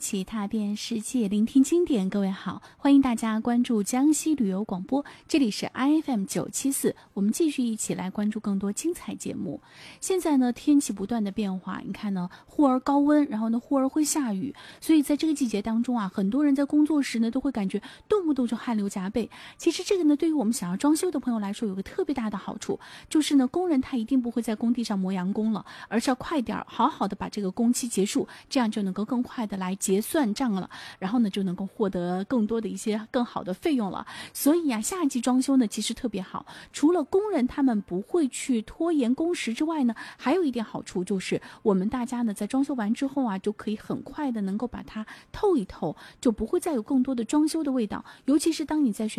起踏遍世界，聆听经典。各位好，欢迎大家关注江西旅游广播，这里是 IFM 974，我们继续一起来关注更多精彩节目。现在呢，天气不断的变化，你看呢，忽而高温，然后呢，忽而会下雨，所以在这个季节当中啊，很多人在工作时呢，都会感觉动不动就汗流浃背。其实这个呢，对于我们想要装修的朋友来说，有个特别大的好处，就是呢，工人他一定不会在工地上磨洋工了，而是要快点好好的把这个工期结束，这样就能够更快的来结算账了，然后呢就能够获得更多的一些更好的费用了。所以啊，夏季装修呢其实特别好，除了工人他们不会去拖延工时之外呢，还有一点好处就是我们大家呢在装修完之后啊，就可以很快的能够把它透一透，就不会再有更多的装修的味道。尤其是当你在